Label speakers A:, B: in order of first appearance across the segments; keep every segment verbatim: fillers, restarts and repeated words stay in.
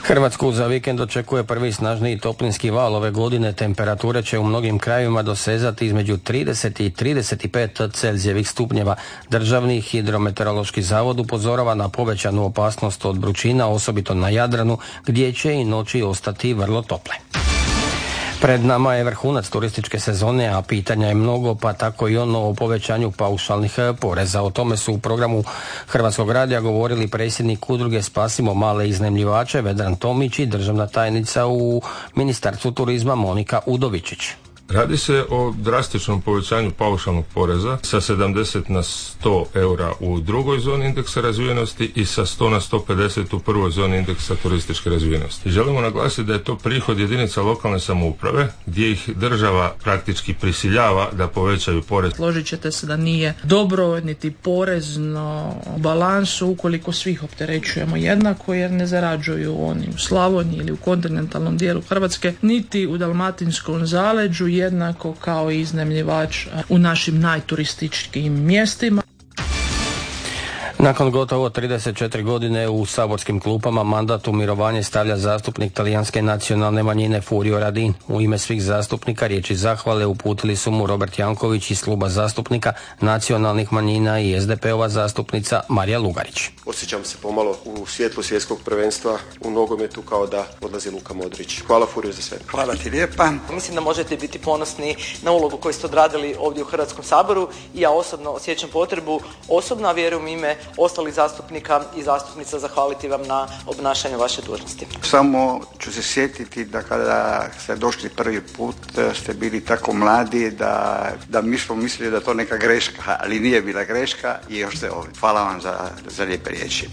A: Hrvatsku za vikend očekuje prvi snažniji toplinski val ove godine. Temperature će u mnogim krajevima dosezati između trideset i trideset pet Celzijevih stupnjeva. Državni hidrometeorološki zavod upozorava na povećanu opasnost od vrućina, osobito na Jadranu, gdje će i noći ostati vrlo tople. Pred nama je vrhunac turističke sezone, a pitanja je mnogo, pa tako i ono o povećanju paušalnih poreza. O tome su u programu Hrvatskog radija govorili predsjednik udruge Spasimo male iznajmljivače Vedran Tomić i državna tajnica u Ministarstvu turizma Monika Udovičić.
B: Radi se o drastičnom povećanju paušalnog poreza sa sedamdeset na sto eura u drugoj zoni indeksa razvijenosti i sa sto na sto pedeset u prvoj zoni indeksa turističke razvijenosti. Želimo naglasiti da je to prihod jedinica lokalne samouprave gdje ih država praktički prisiljava da povećaju porez.
C: Složit ćete se da nije dobro niti porezno balansu ukoliko svih opterećujemo jednako, jer ne zarađuju oni u Slavoniji ili u kontinentalnom dijelu Hrvatske, niti u Dalmatinskom zaleđu jednako kao i iznajmljivač u našim najturističkim mjestima.
A: Nakon gotovo trideset četiri godine u saborskim klupama mandat u mirovanje stavlja zastupnik talijanske nacionalne manjine Furio Radin. U ime svih zastupnika riječi zahvale uputili su mu Robert Janković iz kluba zastupnika nacionalnih manjina i es de pe ova zastupnica Marija Lugarić.
D: Osjećam se pomalo u svjetlu svjetskog prvenstva u nogometu kao da odlazi Luka Modrić. Hvala Furio za sve.
E: Hvala ti lijepa.
F: Mislim da možete biti ponosni na ulogu koju ste odradili ovdje u Hrvatskom saboru i ja osobno osjećam potrebu, osobno, a vjerujem ime ostalih zastupnika i zastupnica, zahvaliti vam na obnašanju vaše dužnosti.
E: Samo ću se sjetiti da kada ste došli prvi put ste bili tako mladi da, da mi smo mislili da to neka greška, ali nije bila greška i još ste ovdje. Hvala vam za, za lijepe riječi.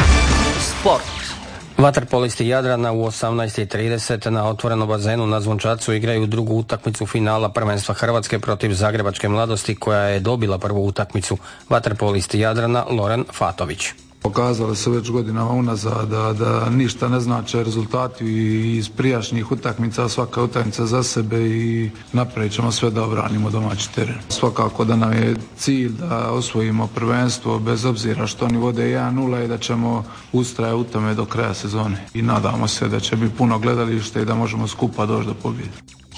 A: Sport. Vaterpolisti Jadrana u osamnaest i trideset na otvorenom bazenu na Zvončacu igraju drugu utakmicu finala prvenstva Hrvatske protiv Zagrebačke Mladosti, koja je dobila prvu utakmicu. Vaterpolisti Jadrana Loren Fatović.
G: Pokazalo se već godinama unazad da, da ništa ne znače rezultati iz prijašnjih utakmica, svaka utakmica za sebe i napravit ćemo sve da obranimo domaći teren. Svakako da nam je cilj da osvojimo prvenstvo bez obzira što oni vode jedan nula i da ćemo ustrajati u tome do kraja sezone. I nadamo se da će biti puno gledalište i da možemo skupa doći do pobjede.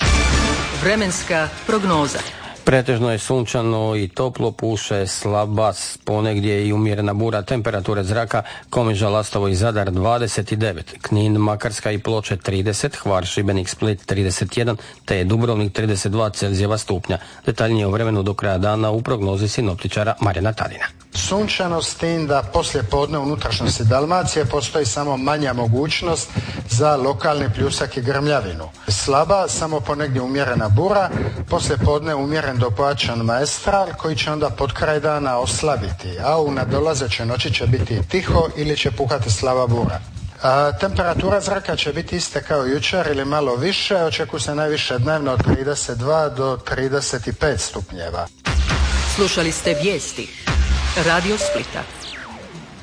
H: Vremenska prognoza.
A: Pretežno je sunčano i toplo, puše slaba, ponegdje i umjerena bura. Temperature zraka Komiža, Lastovo i Zadar dvadeset devet, Knin, Makarska i Ploče trideset, Hvar, Šibenik, Split trideset jedan, te Dubrovnik trideset dva Celzijeva stupnja. Detaljnije o vremenu do kraja dana u prognozi sinoptičara Marijana Tadina.
I: Sunčano, s tim da poslije podne u unutrašnjosti Dalmacije postoji samo manja mogućnost za lokalni pljusak i grmljavinu. Slaba, samo ponegdje umjerena bura, poslije podne umjeren do pojačan maestral koji će onda pod kraj dana oslabiti, a u nadolazećoj noći će biti tiho ili će puhati slaba bura. A, temperatura zraka će biti iste kao jučer ili malo više, očekuje se najviše dnevno od trideset dva do trideset pet stupnjeva.
H: Slušali ste vijesti Radio Splita.